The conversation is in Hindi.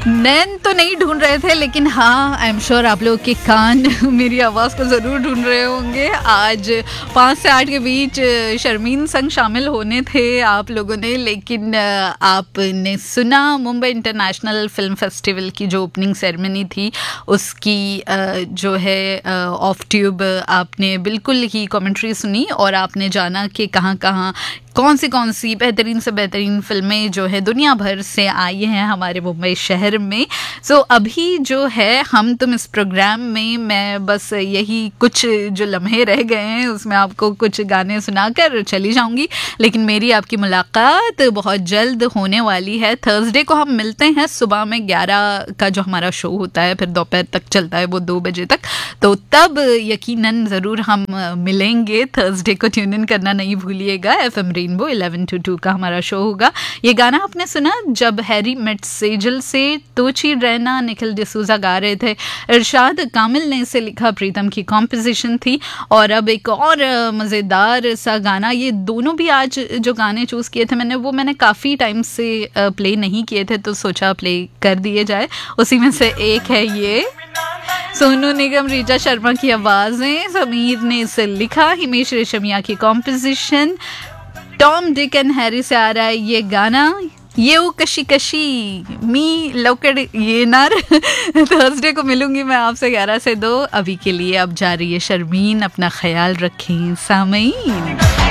नैन तो नहीं ढूंढ रहे थे, लेकिन हाँ आई एम श्योर आप लोगों के कान मेरी आवाज़ को ज़रूर ढूंढ रहे होंगे। आज 5 से 8 के बीच शर्मीन संग शामिल होने थे आप लोगों ने, लेकिन आपने सुना मुंबई इंटरनेशनल फिल्म फेस्टिवल की जो ओपनिंग सेरेमनी थी उसकी जो है ऑफ ट्यूब आपने बिल्कुल ही कमेंट्री सुनी और आपने जाना कि कहाँ कहाँ कौन सी बेहतरीन से बेहतरीन फिल्में जो है दुनिया भर से आई हैं हमारे मुंबई शहर में। सो अभी जो है हम तुम इस प्रोग्राम में मैं बस यही कुछ जो लम्हे रह गए हैं उसमें आपको कुछ गाने सुनाकर चली जाऊंगी, लेकिन मेरी आपकी मुलाकात बहुत जल्द होने वाली है। थर्सडे को हम मिलते हैं सुबह में 11 का जो हमारा शो होता है, फिर दोपहर तक चलता है वो 2 बजे तक, तो तब यकीनन ज़रूर हम मिलेंगे। थर्सडे को ट्यून इन करना नहीं भूलिएगा। FM रेनबो 11 to 2 का हमारा शो होगा। ये गाना आपने सुना जब हैरी मेट सेजल से तोची रैना निखिल डिसूजा गा रहे थे, इरशाद कामिल ने इसे लिखा, प्रीतम की कॉम्पोजिशन थी। और अब एक और मज़ेदार सा गाना, ये दोनों भी आज जो गाने चूज़ किए थे मैंने काफ़ी टाइम से प्ले नहीं किए थे, तो सोचा प्ले कर दिए जाए। उसी में से एक है ये सोनू निगम रीचा शर्मा की आवाज़ें, समीर ने इसे लिखा, हिमेश रेशमिया की composition, Tom Dick and Harry से आ रहा है ये गाना, ये वो कशी कशी मी लौकड़ ये नार। थर्सडे को मिलूंगी मैं आपसे 11 से 2। अभी के लिए अब जा रही है शर्मीन, अपना ख्याल रखें सामईन।